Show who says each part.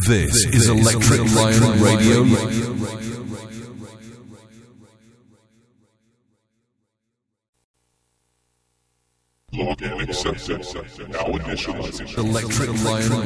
Speaker 1: This is Electric Lion Radio.
Speaker 2: Login accepted. Now initializing.
Speaker 1: Electric Lion